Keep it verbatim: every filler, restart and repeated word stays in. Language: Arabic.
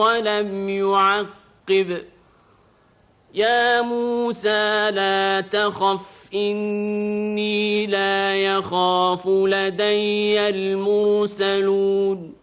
ولم يعقب يا موسى لا تخف إني لا يخاف لدي المرسلون